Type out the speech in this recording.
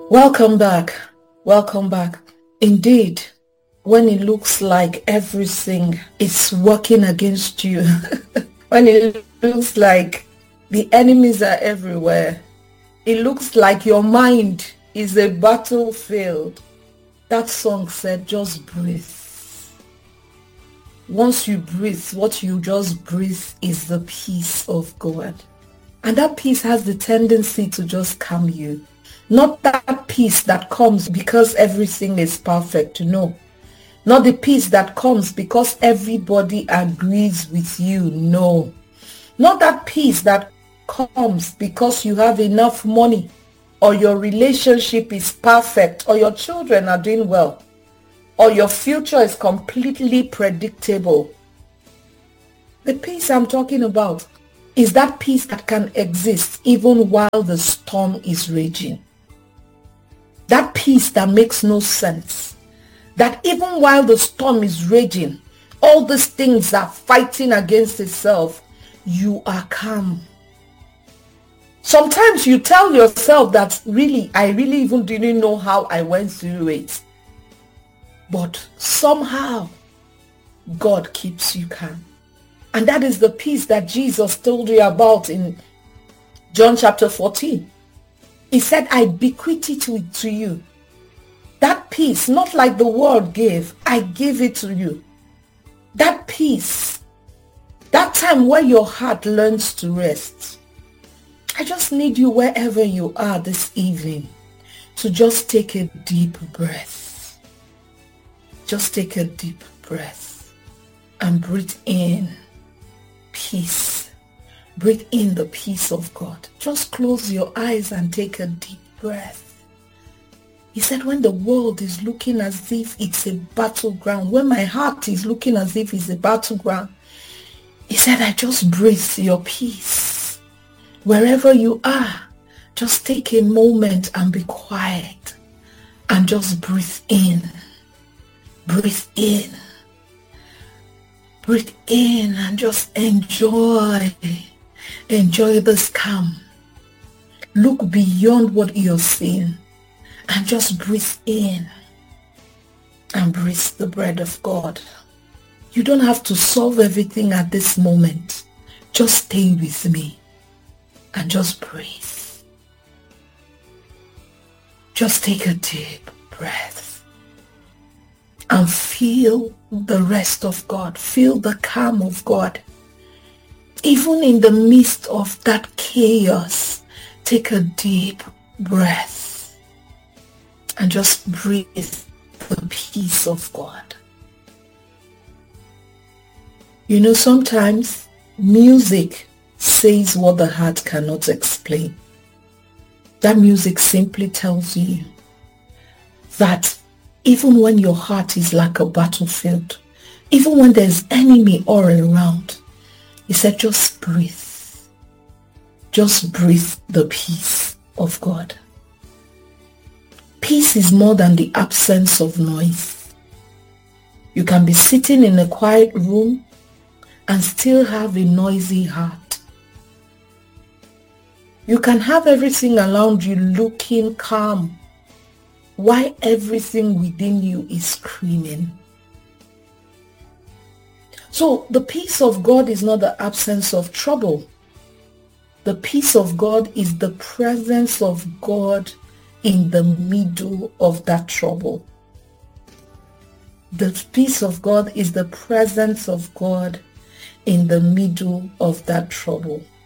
Welcome back. Welcome back. Indeed, when it looks like everything is working against you, when it looks like the enemies are everywhere, it looks like your mind is a battlefield. That song said, just breathe. Once you breathe, what you just breathe is the peace of God. And that peace has the tendency to just calm you. Not that peace that comes because everything is perfect, no. Not the peace that comes because everybody agrees with you, no. Not that peace that comes because you have enough money or your relationship is perfect or your children are doing well or your future is completely predictable. The peace I'm talking about is that peace that can exist even while the storm is raging. That peace that makes no sense. That even while the storm is raging, all these things are fighting against itself, you are calm. Sometimes you tell yourself that I really even didn't know how I went through it. But somehow, God keeps you calm. And that is the peace that Jesus told you about in John chapter 14. He said, I bequeath it to you. That peace, not like the world gave, I give it to you. That peace, that time where your heart learns to rest. I just need you wherever you are this evening to just take a deep breath. Just take a deep breath and breathe in peace. Breathe in the peace of God. Just close your eyes and take a deep breath. He said, when the world is looking as if it's a battleground, when my heart is looking as if it's a battleground, he said, I just breathe your peace. Wherever you are, just take a moment and be quiet and just breathe in. Breathe in. Breathe in and just enjoy. Enjoy this calm. Look beyond what you're seeing and just breathe in and breathe the breath of God. You don't have to solve everything at this moment. Just stay with me and just breathe. Just take a deep breath and feel the rest of God. Feel the calm of God. Even in the midst of that chaos, take a deep breath and just breathe the peace of God. You know, sometimes music says what the heart cannot explain. That music simply tells you that even when your heart is like a battlefield, even when there's enemy all around, he said, just breathe. Just breathe the peace of God. Peace is more than the absence of noise. You can be sitting in a quiet room and still have a noisy heart. You can have everything around you looking calm, while everything within you is screaming. So the peace of God is not the absence of trouble. The peace of God is the presence of God in the middle of that trouble. The peace of God is the presence of God in the middle of that trouble.